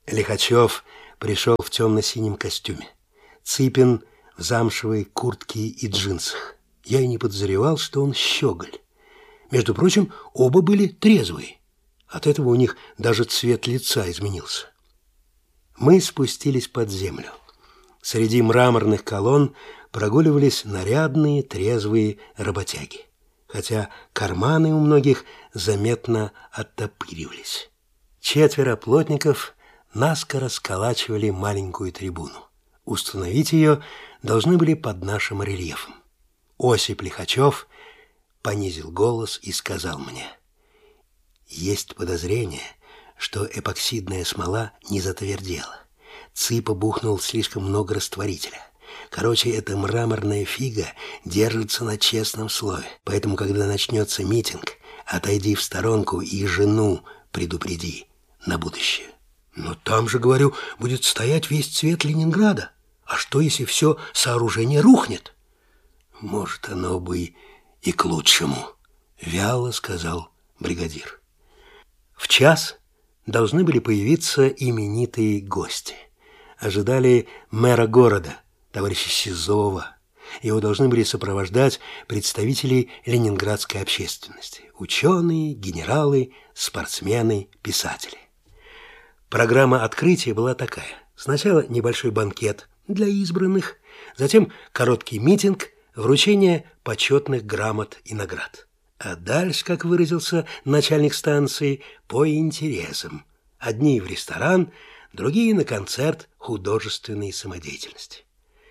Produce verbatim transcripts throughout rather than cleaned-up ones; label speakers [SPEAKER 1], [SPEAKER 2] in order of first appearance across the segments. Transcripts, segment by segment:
[SPEAKER 1] Лихачев пришел в темно-синем костюме, Цыпин в замшевой куртке и джинсах. Я и не подозревал, что он щеголь. Между прочим, оба были трезвые. От этого у них даже цвет лица изменился. Мы спустились под землю. Среди мраморных колонн прогуливались нарядные, трезвые работяги, хотя карманы у многих заметно оттопыривались. Четверо плотников наскоро сколачивали маленькую трибуну. Установить ее должны были под нашим рельефом. Осип Лихачев понизил голос и сказал мне: «Есть подозрение, что эпоксидная смола не затвердела. Цыпа бухнул слишком много растворителя. Короче, эта мраморная фига держится на честном слове. Поэтому, когда начнется митинг, отойди в сторонку и жену предупреди на будущее». «Но там же, говорю, будет стоять весь цвет Ленинграда. А что, если все сооружение рухнет?» «Может, оно бы и к лучшему», — вяло сказал бригадир. В час должны были появиться именитые гости. Ожидали мэра города, товарища Сизова. Его должны были сопровождать представители ленинградской общественности: ученые, генералы, спортсмены, писатели. Программа открытия была такая: сначала небольшой банкет для избранных, затем короткий митинг, вручение почетных грамот и наград. А дальше, как выразился начальник станции, по интересам. Одни в ресторан, другие на концерт художественной самодеятельности.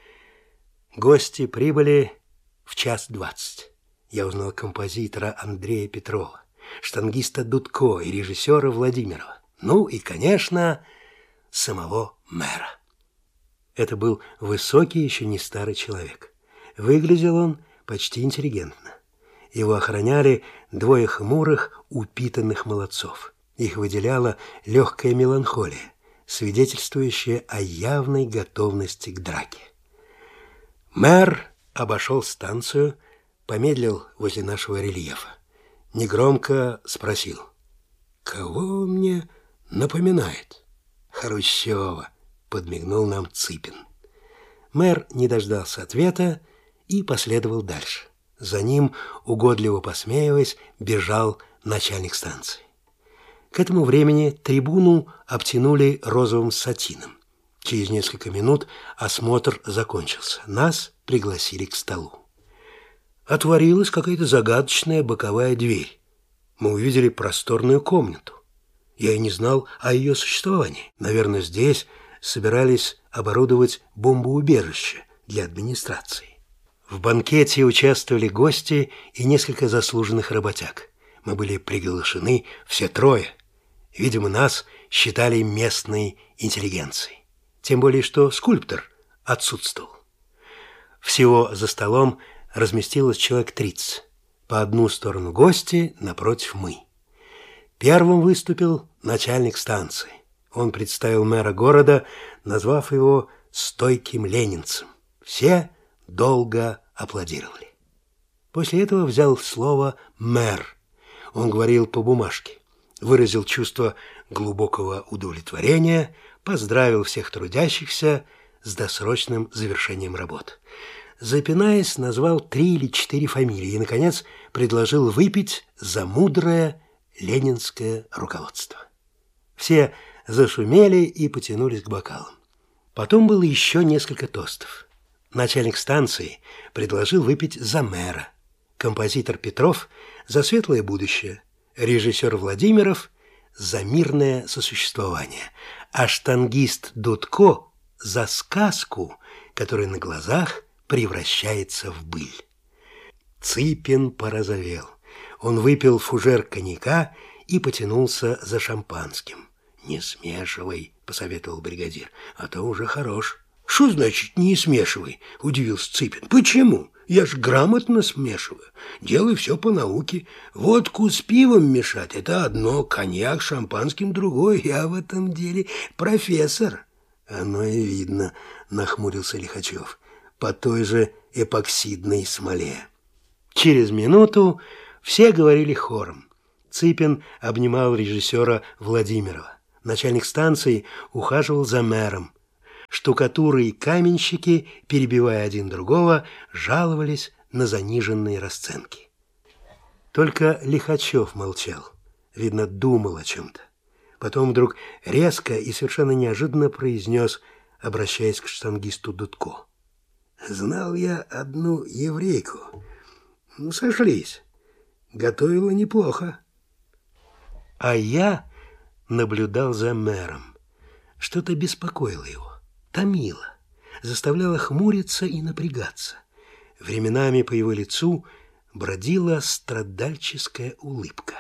[SPEAKER 1] Гости прибыли в час двадцать. Я узнал композитора Андрея Петрова, штангиста Дудко и режиссера Владимирова. Ну и, конечно, самого мэра. Это был высокий, еще не старый человек. Выглядел он почти интеллигентно. Его охраняли двое хмурых, упитанных молодцов. Их выделяла легкая меланхолия, свидетельствующая о явной готовности к драке. Мэр обошел станцию, помедлил возле нашего рельефа. Негромко спросил: «Кого он мне напоминает?» «Хрущева», — подмигнул нам Цыпин. Мэр не дождался ответа и последовал дальше. За ним, угодливо посмеиваясь, бежал начальник станции. К этому времени трибуну обтянули розовым сатином. Через несколько минут осмотр закончился. Нас пригласили к столу. Отворилась какая-то загадочная боковая дверь. Мы увидели просторную комнату. Я и не знал о ее существовании. Наверное, здесь собирались оборудовать бомбоубежище для администрации. В банкете участвовали гости и несколько заслуженных работяг. Мы были приглашены все трое. Видимо, нас считали местной интеллигенцией. Тем более, что скульптор отсутствовал. Всего за столом разместилось человек тридцать. По одну сторону гости, напротив мы. Первым выступил начальник станции. Он представил мэра города, назвав его стойким ленинцем. Все долго аплодировали. После этого взял слово мэр. Он говорил по бумажке, выразил чувство глубокого удовлетворения, поздравил всех трудящихся с досрочным завершением работ. Запинаясь, назвал три или четыре фамилии и, наконец, предложил выпить за мудрое ленинское руководство. Все зашумели и потянулись к бокалам. Потом было еще несколько тостов. Начальник станции предложил выпить за мэра, композитор Петров за светлое будущее, режиссер Владимиров за мирное сосуществование, а штангист Дудко за сказку, которая на глазах превращается в быль. Цыпин порозовел. Он выпил фужер коньяка и потянулся за шампанским. «Не смешивай», — посоветовал бригадир, — «а то уже хорош». «Что значит не смешивай?» – удивился Цыпин. «Почему? Я ж грамотно смешиваю. Делаю все по науке. Водку с пивом мешать – это одно, коньяк с шампанским – другое. Я в этом деле профессор». «Оно и видно», – нахмурился Лихачев, – «по той же эпоксидной смоле». Через минуту все говорили хором. Цыпин обнимал режиссера Владимирова. Начальник станции ухаживал за мэром. Штукатуры и каменщики, перебивая один другого, жаловались на заниженные расценки. Только Лихачев молчал, видно, думал о чем-то. Потом вдруг резко и совершенно неожиданно произнес, обращаясь к штангисту Дудко: «Знал я одну еврейку. Ну, сошлись. Готовила неплохо». А я наблюдал за мэром. Что-то беспокоило его, томило, заставляло хмуриться и напрягаться. Временами по его лицу бродила страдальческая улыбка.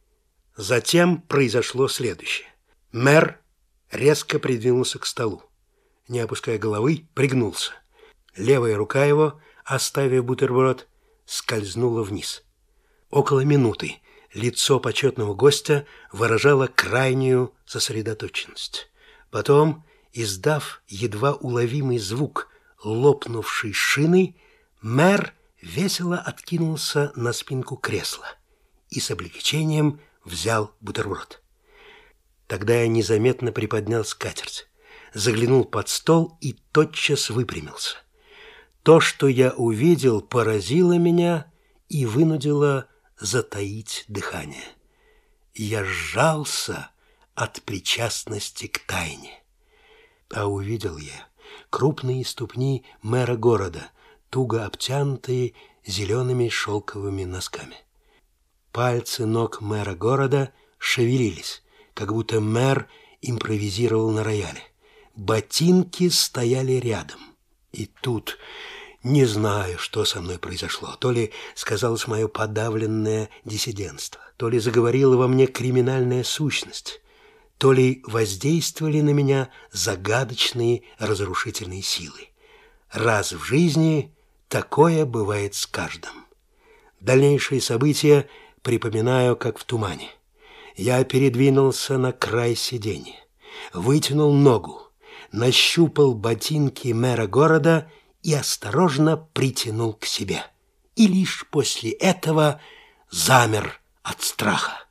[SPEAKER 1] Затем произошло следующее. Мэр резко придвинулся к столу. Не опуская головы, пригнулся. Левая рука его, оставив бутерброд, скользнула вниз. Около минуты лицо почетного гостя выражало крайнюю сосредоточенность. Потом, издав едва уловимый звук лопнувшей шины, мэр весело откинулся на спинку кресла и с облегчением взял бутерброд. Тогда я незаметно приподнял скатерть, заглянул под стол и тотчас выпрямился. То, что я увидел, поразило меня и вынудило затаить дыхание. Я сжался от причастности к тайне. А увидел я крупные ступни мэра города, туго обтянутые зелеными шелковыми носками. Пальцы ног мэра города шевелились, как будто мэр импровизировал на рояле. Ботинки стояли рядом. И тут не знаю, что со мной произошло. То ли сказалось мое подавленное диссидентство, то ли заговорила во мне криминальная сущность, то ли воздействовали на меня загадочные разрушительные силы. Раз в жизни такое бывает с каждым. Дальнейшие события припоминаю, как в тумане. Я передвинулся на край сиденья, вытянул ногу, нащупал ботинки мэра города и осторожно притянул к себе. И лишь после этого замер от страха.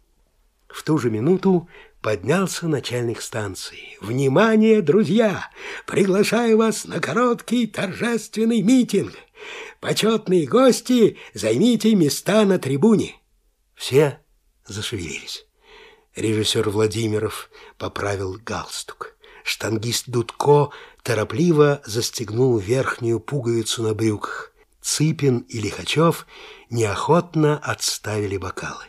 [SPEAKER 1] В ту же минуту поднялся начальник станции. «Внимание, друзья! Приглашаю вас на короткий торжественный митинг. Почетные гости, займите места на трибуне». Все зашевелились. Режиссер Владимиров поправил галстук. Штангист Дудко торопливо застегнул верхнюю пуговицу на брюках. Цыпин и Лихачев неохотно отставили бокалы.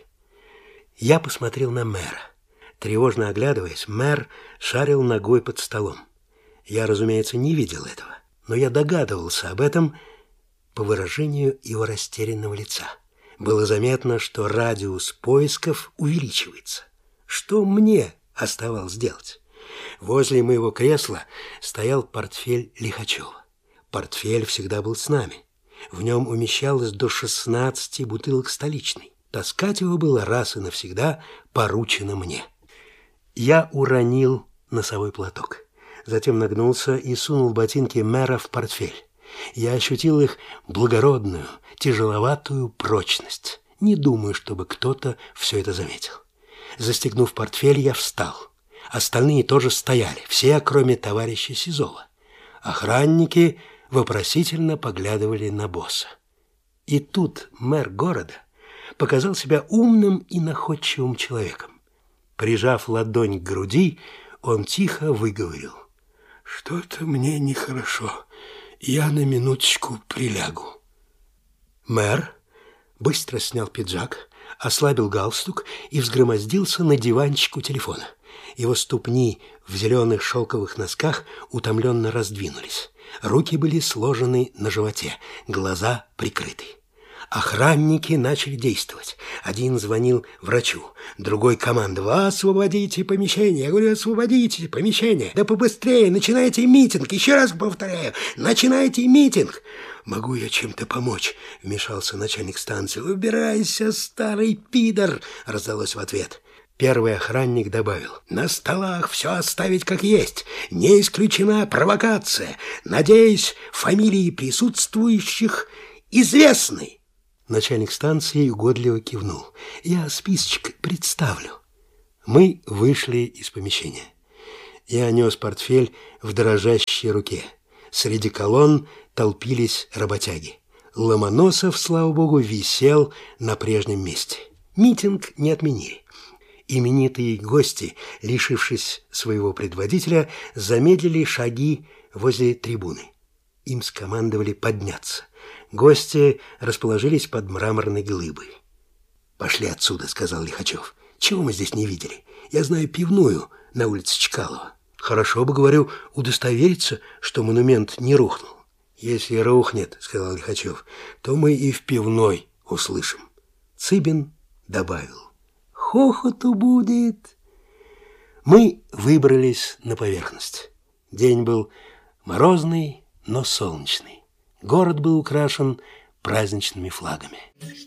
[SPEAKER 1] Я посмотрел на мэра. Тревожно оглядываясь, мэр шарил ногой под столом. Я, разумеется, не видел этого, но я догадывался об этом по выражению его растерянного лица. Было заметно, что радиус поисков увеличивается. Что мне оставалось делать? Возле моего кресла стоял портфель Лихачева. Портфель всегда был с нами. В нем умещалось до шестнадцати бутылок столичной. Таскать его было раз и навсегда поручено мне. Я уронил носовой платок. Затем нагнулся и сунул ботинки мэра в портфель. Я ощутил их благородную, тяжеловатую прочность. Не думаю, чтобы кто-то все это заметил. Застегнув портфель, я встал. Остальные тоже стояли, все, кроме товарища Сизова. Охранники вопросительно поглядывали на босса. И тут мэр города показал себя умным и находчивым человеком. Прижав ладонь к груди, он тихо выговорил: «Что-то мне нехорошо. Я на минуточку прилягу». Мэр быстро снял пиджак, ослабил галстук и взгромоздился на диванчик у телефона. Его ступни в зеленых шелковых носках утомленно раздвинулись. Руки были сложены на животе, глаза прикрыты. Охранники начали действовать. Один звонил врачу, другой командовал: «Освободите помещение». Я говорю: «Освободите помещение». «Да побыстрее, начинайте митинг». Еще раз повторяю: начинайте митинг. «Могу я чем-то помочь?» — вмешался начальник станции. «Убирайся, старый пидор!» — раздалось в ответ. Первый охранник добавил: «На столах все оставить как есть. Не исключена провокация. Надеюсь, фамилии присутствующих известны». Начальник станции угодливо кивнул. «Я списочек представлю». Мы вышли из помещения. Я нес портфель в дрожащей руке. Среди колонн толпились работяги. Ломоносов, слава богу, висел на прежнем месте. Митинг не отменили. Именитые гости, лишившись своего предводителя, замедлили шаги возле трибуны. Им скомандовали подняться. Гости расположились под мраморной глыбой. «Пошли отсюда», — сказал Лихачев. «Чего мы здесь не видели? Я знаю пивную на улице Чкалова. Хорошо бы, говорю, удостовериться, что монумент не рухнул». «Если рухнет, — сказал Лихачев, — то мы и в пивной услышим». Цыбин добавил: «Хохоту будет». Мы выбрались на поверхность. День был морозный, но солнечный. Город был украшен праздничными флагами.